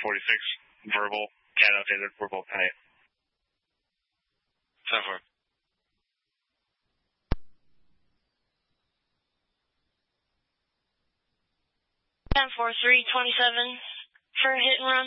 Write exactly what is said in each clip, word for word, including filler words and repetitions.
forty-six, verbal, cat updated, we're both tight. ten four. ten four three twenty-seven for a hit and run.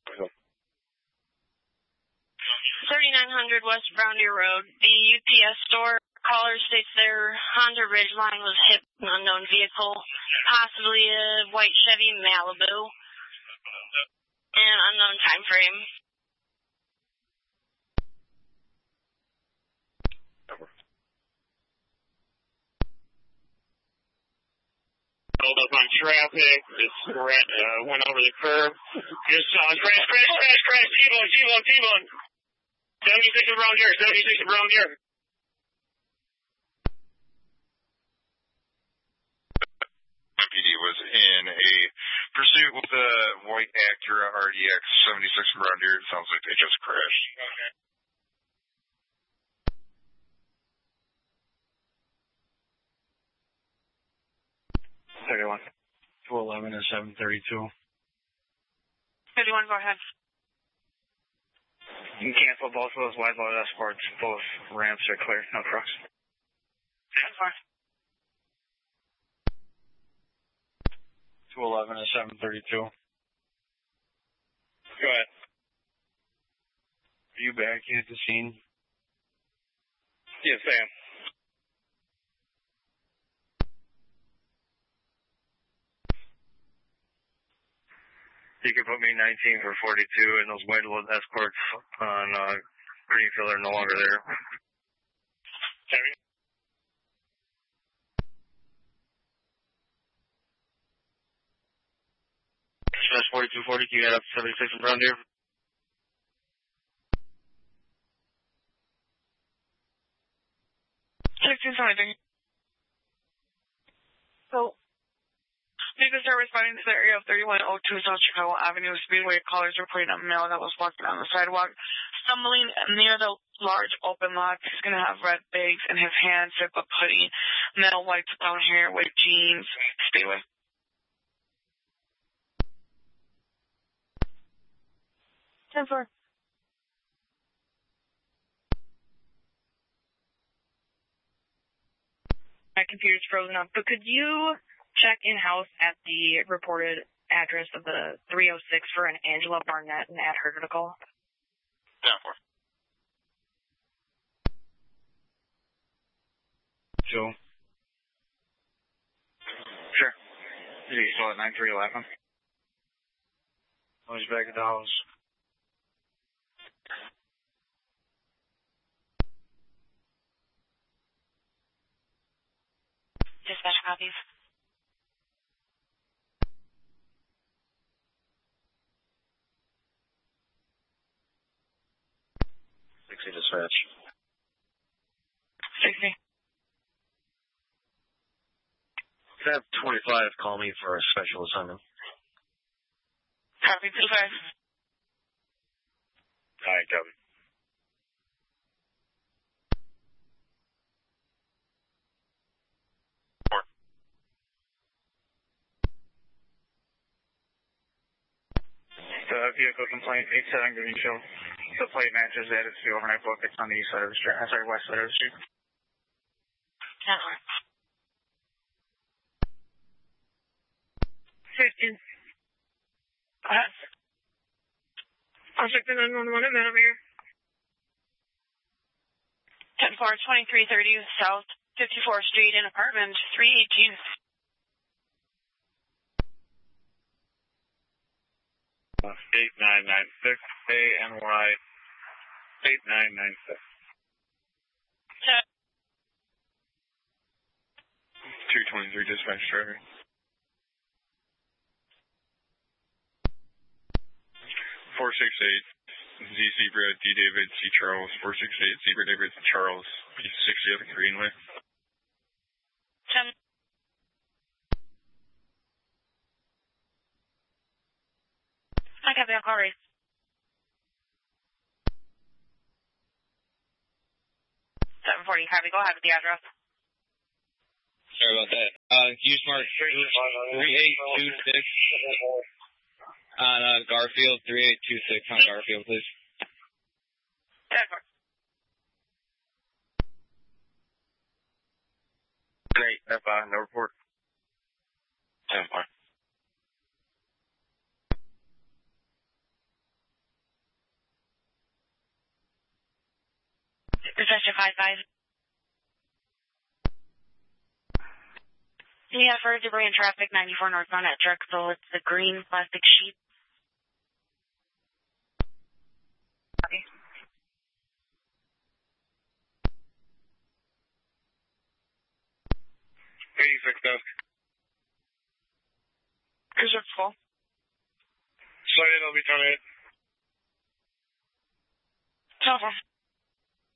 thirty-nine hundred West Brown Deer Road. The U P S store caller states their Honda Ridgeline was hit by an unknown vehicle, possibly a white Chevy Malibu, and unknown time frame. Hold up on traffic. This uh, went over the curb. Just uh, crash, crash, crash, crash. T-bone, T-bone, T-bone. seventy-six of Brown Deer, seventy-six of Brown Deer. P D was in a pursuit with a white Acura R D X seventy-six from Brown Deer. It sounds like they just crashed. Okay. thirty-one. two eleven and seven thirty-two. thirty-one, go ahead. You can cancel both of those wide load escorts. Both ramps are clear. No trucks. ten four. two eleven and seven thirty-two. Go ahead. Are you back at the scene? Yes, I am. You can put me nineteen for forty-two, and those white load escorts on uh, Greenfield are no longer there. Terry? That's forty-two forty, can you add up to seventy-six in Brown Deer? sixteen seventy. So, vehicles are responding to the area of thirty-one oh two South Chicago Avenue Speedway. Callers reporting a male that was walking on the sidewalk, stumbling near the large open lot. He's going to have red bags in his hands, zip up hoodie, metal white brown hair, white jeans. Speedway. ten four. My computer's frozen up, but could you check in-house at the reported address of the three oh six for an Angela Barnett and add her to the call? ten four. Joe? Sure. You still at nine three eleven? I was back at the house. Dispatch copies. sixty dispatch. sixty. Have twenty-five call me for a special assignment. Copy two five. All right, Kevin. The vehicle complaint, eight seven Greenfield. The plate matches added to the overnight book. It's on the east side of the street. I'm sorry, west side of the street. ten four. fifteen. Go ahead. I'll check the nine one one at over here. ten four, twenty-three thirty South fifty-fourth Street in apartment three eighteen. eight nine nine six A N Y eight nine nine six. two twenty-three dispatch driver. four six eight Z Zebra D David C Charles four six eight Zebra David Charles P sixty-seven Greenway. ten. I got the call race. seven forty, copy. Go ahead with the address. Sorry about that. Uh, Q Smart three eight two six On uh, Garfield, three eight two six on Garfield, please. Great, F I, no report. ten four. Possession five five. Yeah, for debris and traffic, ninety-four northbound at Drexel. It's the green plastic sheet. Okay. eighty-six desk. Is it full? Slide in, I'll be ten eight. Telephone.